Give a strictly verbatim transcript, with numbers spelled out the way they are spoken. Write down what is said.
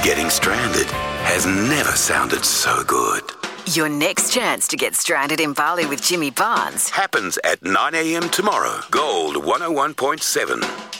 Getting stranded has never sounded so good. Your next chance to get stranded in Bali with Jimmy Barnes Happens at nine a.m. tomorrow. Gold one oh one point seven.